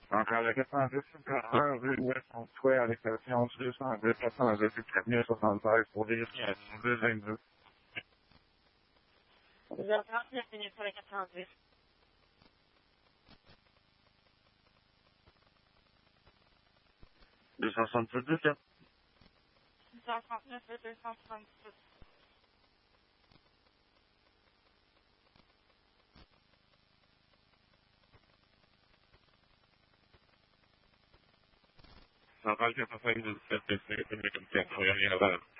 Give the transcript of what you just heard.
Encore le 90, 51, rue Ouest, on souhait à l'expression 202 428 4076 pour vérifier 222. 2h39 minutes sur le 88. 267 17. 2h39 et 236. Centrale 452 17, c'est une communication, il y a rien à voir.